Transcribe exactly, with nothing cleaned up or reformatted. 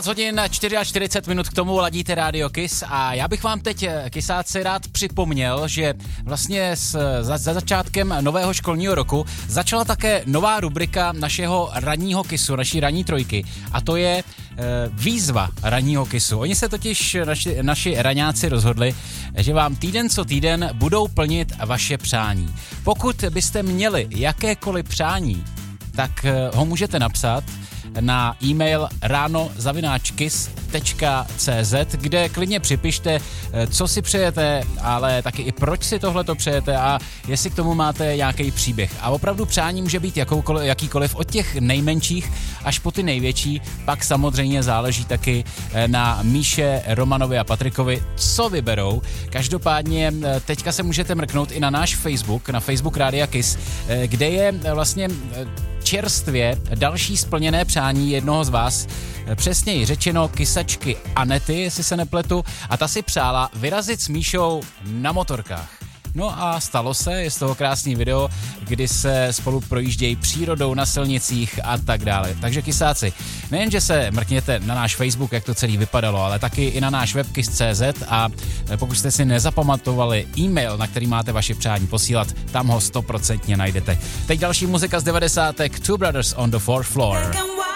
hodin čtyřicet čtyři minut k tomu ladíte Radio Kiss a já bych vám teď, kysáci, rád připomněl, že vlastně s, za, za začátkem nového školního roku začala také nová rubrika našeho ranního Kissu, naší ranní trojky a to je e, výzva ranního Kissu. Oni se totiž, naši, naši raňáci rozhodli, že vám týden co týden budou plnit vaše přání. Pokud byste měli jakékoliv přání, tak ho můžete napsat na e-mail ráno zavináč kiss tečka cé zet, kde klidně připište, co si přejete, ale taky i proč si tohleto přejete a jestli k tomu máte nějaký příběh. A opravdu přání může být jakoukoliv, jakýkoliv od těch nejmenších až po ty největší, pak samozřejmě záleží taky na Míše, Romanovi a Patrikovi, co vyberou. Každopádně teďka se můžete mrknout i na náš Facebook, na Facebook Rádia Kiss, kde je vlastně čerstvě další splněné přání jednoho z vás, přesněji řečeno kysačky Anety, jestli se nepletu, a ta si přála vyrazit s Míšou na motorkách. No a stalo se, je z toho krásný video, kdy se spolu projíždějí přírodou na silnicích a tak dále. Takže kysáci, nejenže se mrkněte na náš Facebook, jak to celý vypadalo, ale taky i na náš web kiss tečka cé zet a pokud jste si nezapamatovali e-mail, na který máte vaše přání posílat, tam ho stoprocentně najdete. Teď další muzika z devadesátek, Two Brothers on the Fourth Floor.